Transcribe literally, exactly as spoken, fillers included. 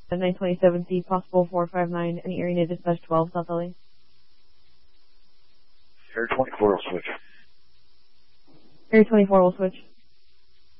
nine twenty-seven C, possible four five nine, any area near dispatch twelve, South L A. Air twenty-four will switch. Area twenty-four will switch.